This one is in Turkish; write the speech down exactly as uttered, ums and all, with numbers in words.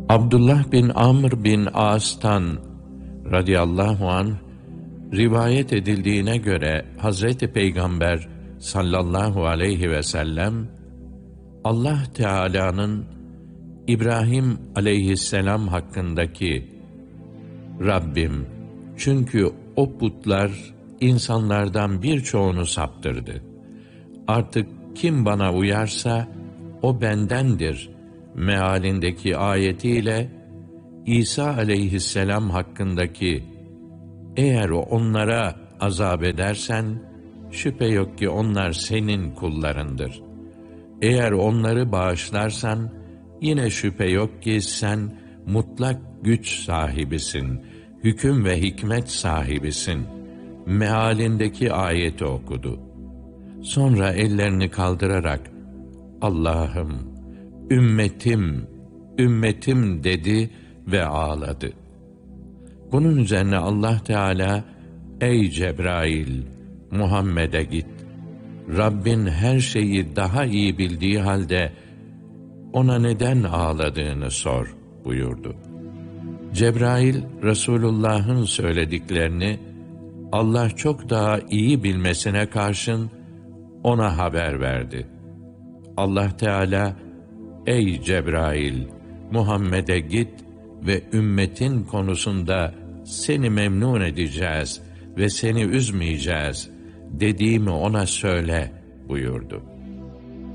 Abdullah bin Amr bin As'tan radıyallahu anh rivayet edildiğine göre Hazreti Peygamber sallallahu aleyhi ve sellem Allah Teala'nın İbrahim aleyhisselam hakkındaki Rabbim, çünkü o putlar insanlardan birçoğunu saptırdı. Artık kim bana uyarsa o bendendir mealindeki ayetiyle İsa aleyhisselam hakkındaki eğer onlara azap edersen şüphe yok ki onlar senin kullarındır. Eğer onları bağışlarsan yine şüphe yok ki sen mutlak güç sahibisin, hüküm ve hikmet sahibisin mealindeki ayeti okudu. Sonra ellerini kaldırarak Allah'ım, ümmetim, ümmetim dedi ve ağladı. Bunun üzerine Allah Teala, ey Cebrail, Muhammed'e git. Rabbin her şeyi daha iyi bildiği halde ona neden ağladığını sor buyurdu. Cebrail, Resulullah'ın söylediklerini Allah çok daha iyi bilmesine karşın ona haber verdi. Allah Teala, ey Cebrail, Muhammed'e git ve ümmetin konusunda seni memnun edeceğiz ve seni üzmeyeceğiz dediğimi ona söyle buyurdu.